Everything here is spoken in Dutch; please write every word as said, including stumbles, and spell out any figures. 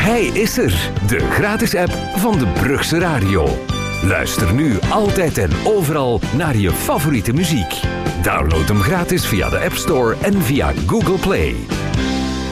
Hij is er, de gratis app van de Brugse Radio. Luister nu altijd en overal naar je favoriete muziek. Download hem gratis via de App Store en via Google Play.